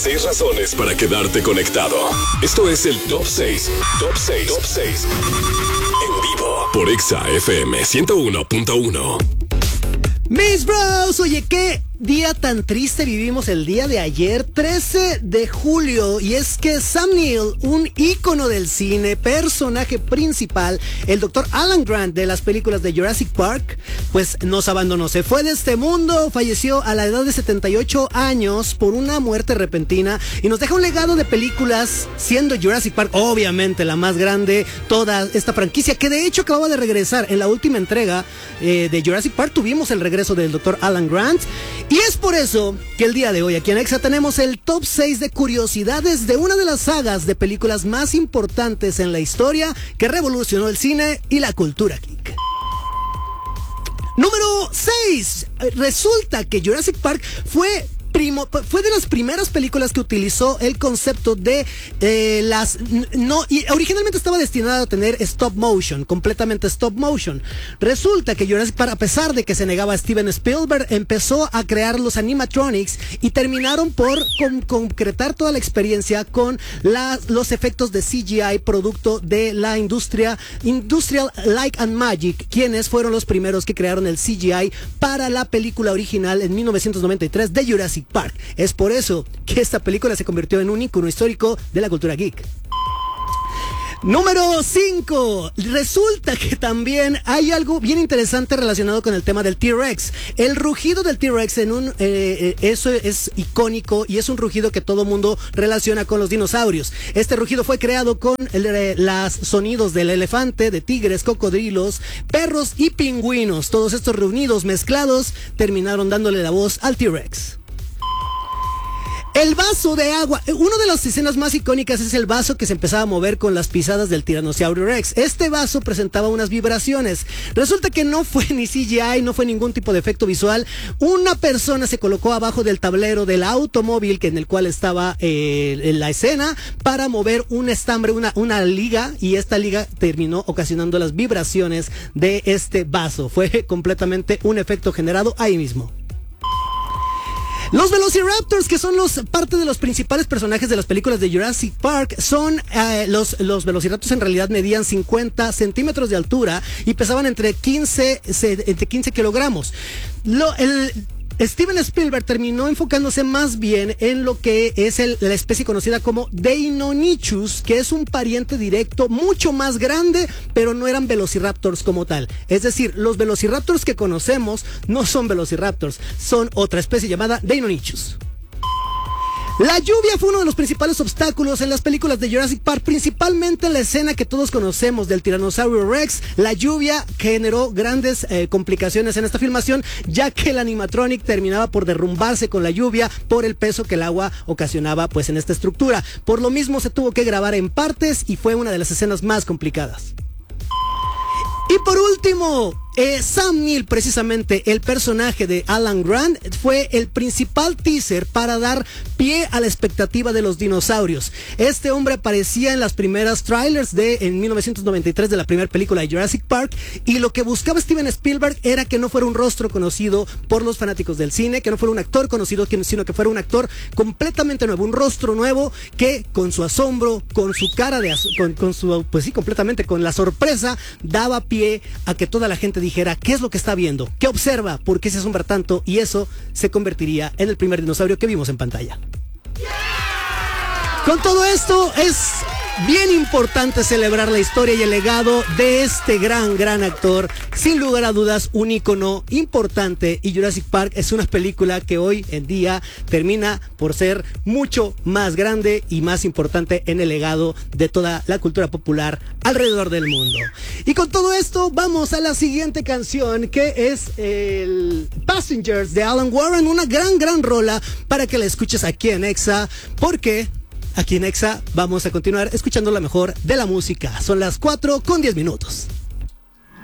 6 razones para quedarte conectado. Esto es el Top 6. Top 6. Top 6. En vivo por Exa FM 101.1. Mis bros, oye, qué día tan triste vivimos el día de ayer, 13 de julio, y es que Sam Neill, un ícono del cine, personaje principal, el Dr. Alan Grant de las películas de Jurassic Park, pues nos abandonó, se fue de este mundo, falleció a la edad de 78 años por una muerte repentina y nos deja un legado de películas, siendo Jurassic Park obviamente la más grande, toda esta franquicia, que de hecho acababa de regresar en la última entrega de Jurassic Park. Tuvimos el regreso del Dr. Alan Grant. Y es por eso que el día de hoy aquí en Exa tenemos el top 6 de curiosidades de una de las sagas de películas más importantes en la historia que revolucionó el cine y la cultura geek. Número 6. Resulta que Jurassic Park fue de las primeras películas que utilizó el concepto de y originalmente estaba destinada a tener stop motion, completamente stop motion. Resulta que Jurassic Park, a pesar de que se negaba a Steven Spielberg, empezó a crear los animatronics y terminaron por concretar toda la experiencia con los efectos de CGI, producto de la Industrial Light and Magic, quienes fueron los primeros que crearon el CGI para la película original en 1993 de Jurassic Park. Es por eso que esta película se convirtió en un ícono histórico de la cultura geek. Número 5. Resulta que también hay algo bien interesante relacionado con el tema del T-Rex. El rugido del T-Rex eso es icónico y es un rugido que todo mundo relaciona con los dinosaurios. Este rugido fue creado con los sonidos del elefante, de tigres, cocodrilos, perros y pingüinos. Todos estos reunidos, mezclados, terminaron dándole la voz al T-Rex. El vaso de agua. Una de las escenas más icónicas es el vaso que se empezaba a mover con las pisadas del tiranosaurio Rex. Este vaso presentaba unas vibraciones. Resulta que no fue ni CGI, no fue ningún tipo de efecto visual. Una persona se colocó abajo del tablero del automóvil en el cual estaba en la escena para mover un estambre, una liga, y esta liga terminó ocasionando las vibraciones de este vaso. Fue completamente un efecto generado ahí mismo. Los Velociraptors, que son parte de los principales personajes de las películas de Jurassic Park, son los Velociraptors en realidad medían 50 centímetros de altura y pesaban entre 15 kilogramos. Steven Spielberg terminó enfocándose más bien en lo que es la especie conocida como Deinonychus, que es un pariente directo mucho más grande, pero no eran velociraptors como tal. Es decir, los velociraptors que conocemos no son velociraptors, son otra especie llamada Deinonychus. La lluvia fue uno de los principales obstáculos en las películas de Jurassic Park, principalmente la escena que todos conocemos del tiranosaurio Rex. La lluvia generó grandes complicaciones en esta filmación, ya que el animatronic terminaba por derrumbarse con la lluvia por el peso que el agua ocasionaba pues en esta estructura. Por lo mismo se tuvo que grabar en partes y fue una de las escenas más complicadas. Y por último, Sam Neill, precisamente el personaje de Alan Grant, fue el principal teaser para dar pie a la expectativa de los dinosaurios. Este hombre aparecía en las primeras trailers en 1993 de la primera película de Jurassic Park, y lo que buscaba Steven Spielberg era que no fuera un rostro conocido por los fanáticos del cine, que no fuera un actor conocido, sino que fuera un actor completamente nuevo, un rostro nuevo que con su asombro, con su cara pues sí, completamente con la sorpresa, daba pie a que toda la gente dijera qué es lo que está viendo, qué observa, por qué se asombra tanto, y eso se convertiría en el primer dinosaurio que vimos en pantalla. Con todo esto es bien importante celebrar la historia y el legado de este gran actor, sin lugar a dudas un ícono importante, y Jurassic Park es una película que hoy en día termina por ser mucho más grande y más importante en el legado de toda la cultura popular alrededor del mundo. Y con todo esto vamos a la siguiente canción, que es el Passengers de Alan Warren, una gran rola para que la escuches aquí en Exa, porque aquí en Exa vamos a continuar escuchando la mejor de la música. Son las 4:10.